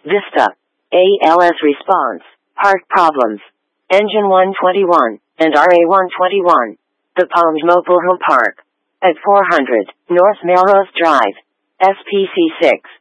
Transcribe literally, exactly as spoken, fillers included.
Vista. A L S response. Part problems. Engine one twenty-one and R A one twenty-one. The Palms Mobile Home Park. At four hundred North Melrose Drive. S P C six.